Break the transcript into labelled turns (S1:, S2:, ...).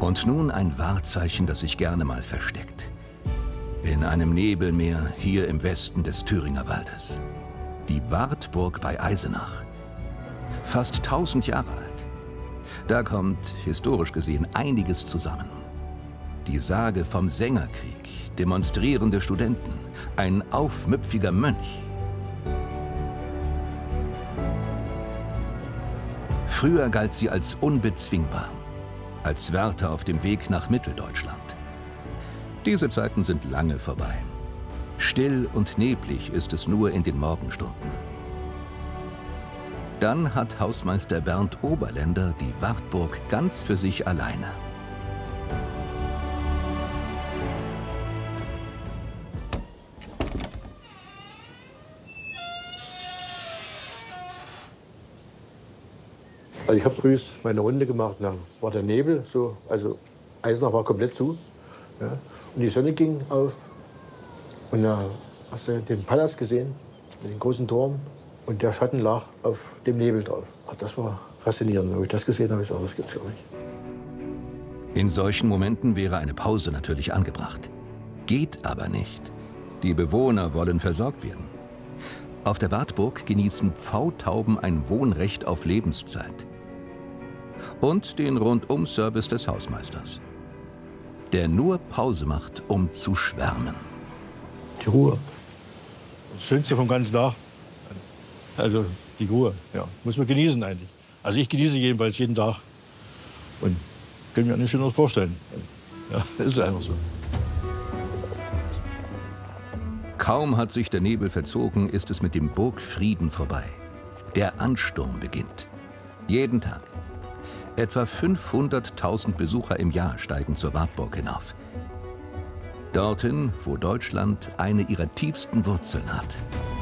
S1: Und nun ein Wahrzeichen, das sich gerne mal versteckt. In einem Nebelmeer hier im Westen des Thüringer Waldes. Die Wartburg bei Eisenach. Fast 1000 Jahre alt. Da kommt, historisch gesehen, einiges zusammen. Die Sage vom Sängerkrieg, demonstrierende Studenten, ein aufmüpfiger Mönch. Früher galt sie als unbezwingbar, als Wärter auf dem Weg nach Mitteldeutschland. Diese Zeiten sind lange vorbei. Still und neblig ist es nur in den Morgenstunden. Dann hat Hausmeister Bernd Oberländer die Wartburg ganz für sich alleine.
S2: Also ich habe früh meine Runde gemacht, da war der Nebel, so, also Eisenach war komplett zu. Ja, und die Sonne ging auf und da hast du den Palast gesehen, den großen Turm, und der Schatten lag auf dem Nebel drauf. Ach, das war faszinierend. Als ich das gesehen habe, ich gesagt, das gibt's gar nicht.
S1: In solchen Momenten wäre eine Pause natürlich angebracht. Geht aber nicht. Die Bewohner wollen versorgt werden. Auf der Wartburg genießen Pfautauben ein Wohnrecht auf Lebenszeit. Und den Rundum-Service des Hausmeisters, der nur Pause macht, um zu schwärmen.
S2: Die Ruhe.
S3: Das Schönste vom ganzen Tag. Also die Ruhe, ja. Muss man genießen eigentlich. Also ich genieße jedenfalls jeden Tag. Und kann mir nichts Schöneres vorstellen. Ja, das ist einfach so.
S1: Kaum hat sich der Nebel verzogen, ist es mit dem Burgfrieden vorbei. Der Ansturm beginnt. Jeden Tag. Etwa 500.000 Besucher im Jahr steigen zur Wartburg hinauf. Dorthin, wo Deutschland eine ihrer tiefsten Wurzeln hat.